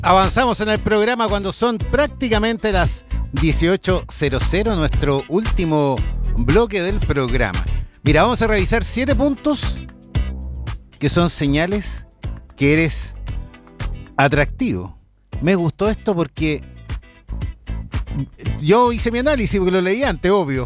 Avanzamos en el programa cuando son prácticamente las 18:00, nuestro último bloque del programa. Mira, vamos a revisar 7 puntos que son señales que eres atractivo. Me gustó esto porque yo hice mi análisis porque lo leí antes, obvio.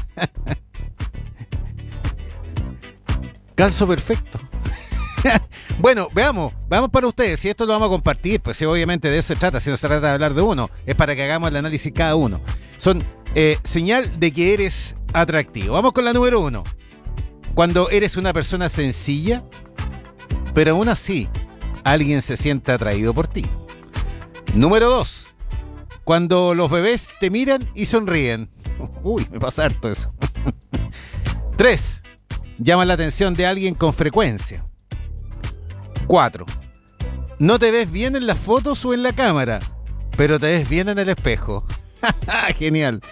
Calzo perfecto. Bueno, veamos para ustedes, si esto lo vamos a compartir, pues si obviamente de eso se trata, si no se trata de hablar de uno, es para que hagamos el análisis cada uno. Son señal de que eres atractivo. Vamos con la número 1. Cuando eres una persona sencilla, pero aún así alguien se siente atraído por ti. Número 2. Cuando los bebés te miran y sonríen. Uy, me pasa harto eso. 3. Llaman la atención de alguien con frecuencia. 4. No te ves bien en las fotos o en la cámara, pero te ves bien en el espejo. Genial.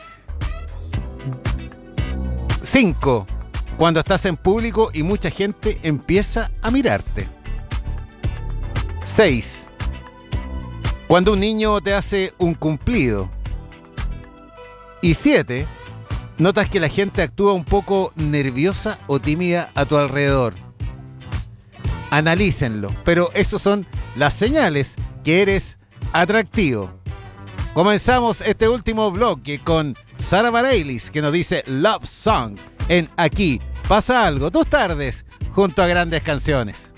5. Cuando estás en público y mucha gente empieza a mirarte. 6. Cuando un niño te hace un cumplido. Y 7. Notas que la gente actúa un poco nerviosa o tímida a tu alrededor. Analícenlo, pero esos son las señales que eres atractivo. Comenzamos este último bloque con Sara Bareilles, que nos dice Love Song en Aquí Pasa Algo, tus tardes junto a grandes canciones.